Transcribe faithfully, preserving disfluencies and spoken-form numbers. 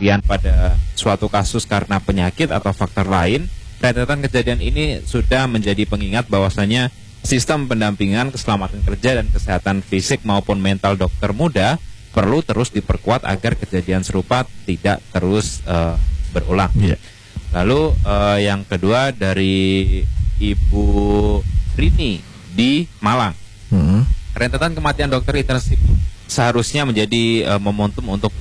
kematian pada suatu kasus karena penyakit atau faktor lain, rentetan kejadian ini sudah menjadi pengingat bahwasanya sistem pendampingan keselamatan kerja dan kesehatan fisik maupun mental dokter muda perlu terus diperkuat agar kejadian serupa tidak terus uh, berulang. Yeah. Lalu uh, yang kedua dari Ibu Rini di Malang. Hmm. Rentetan kematian dokter intensif seharusnya menjadi uh, momentum untuk